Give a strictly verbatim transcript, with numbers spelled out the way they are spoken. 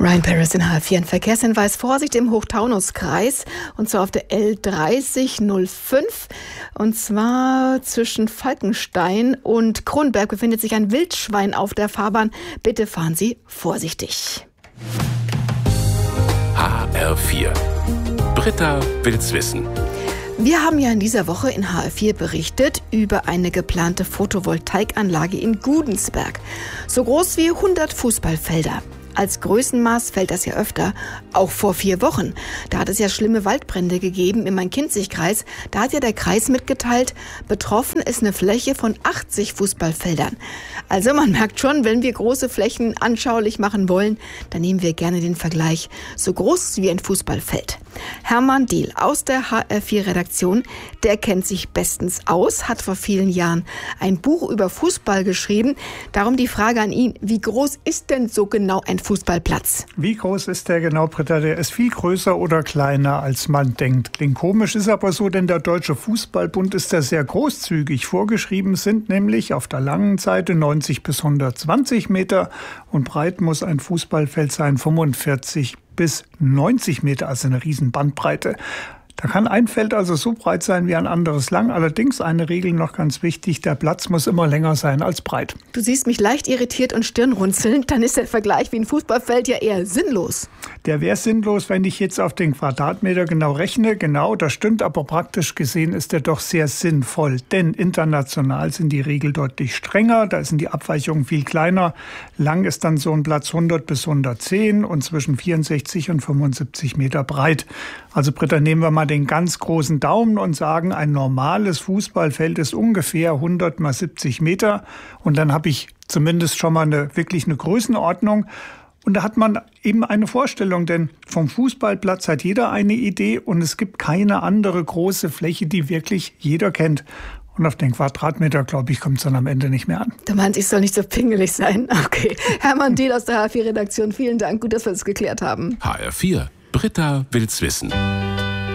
Ryan Paris in H R vier. Ein Verkehrshinweis: Vorsicht im Hochtaunuskreis, und zwar auf der L dreißig null fünf. Und zwar zwischen Falkenstein und Kronberg befindet sich ein Wildschwein auf der Fahrbahn. Bitte fahren Sie vorsichtig. H R vier. Britta will's wissen. Wir haben ja in dieser Woche in H R vier berichtet über eine geplante Photovoltaikanlage in Gudensberg. So groß wie hundert Fußballfelder. Als Größenmaß fällt das ja öfter, auch vor vier Wochen. Da hat es ja schlimme Waldbrände gegeben im Main-Kinzig-Kreis. Da hat ja der Kreis mitgeteilt, betroffen ist eine Fläche von achtzig Fußballfeldern. Also man merkt schon, wenn wir große Flächen anschaulich machen wollen, dann nehmen wir gerne den Vergleich so groß wie ein Fußballfeld. Hermann Diehl aus der H R vier Redaktion, der kennt sich bestens aus, hat vor vielen Jahren ein Buch über Fußball geschrieben. Darum die Frage an ihn: Wie groß ist denn so genau ein Fußballplatz? Wie groß ist der genau, Britta? Der ist viel größer oder kleiner, als man denkt. Klingt komisch, ist aber so, denn der Deutsche Fußballbund ist da sehr großzügig. Vorgeschrieben sind nämlich auf der langen Seite neunzig bis hundertzwanzig Meter und breit muss ein Fußballfeld sein fünfundvierzig bis neunzig Meter, also eine riesen Bandbreite. Da kann ein Feld also so breit sein wie ein anderes lang. Allerdings eine Regel noch ganz wichtig: Der Platz muss immer länger sein als breit. Du siehst mich leicht irritiert und stirnrunzelnd. Dann ist der Vergleich wie ein Fußballfeld ja eher sinnlos. Der wäre sinnlos, wenn ich jetzt auf den Quadratmeter genau rechne. Genau, das stimmt, aber praktisch gesehen ist der doch sehr sinnvoll. Denn international sind die Regeln deutlich strenger. Da sind die Abweichungen viel kleiner. Lang ist dann so ein Platz hundert bis hundertzehn und zwischen vierundsechzig und fünfundsiebzig Meter breit. Also Britta, nehmen wir mal den ganz großen Daumen und sagen, ein normales Fußballfeld ist ungefähr hundert mal siebzig Meter. Und dann habe ich zumindest schon mal eine, wirklich eine Größenordnung. Und da hat man eben eine Vorstellung, denn vom Fußballplatz hat jeder eine Idee und es gibt keine andere große Fläche, die wirklich jeder kennt. Und auf den Quadratmeter, glaube ich, kommt es dann am Ende nicht mehr an. Du meinst, ich soll nicht so pingelig sein? Okay. Hermann Diehl aus der H R vier Redaktion, vielen Dank. Gut, dass wir das geklärt haben. H R vier. Britta will's wissen.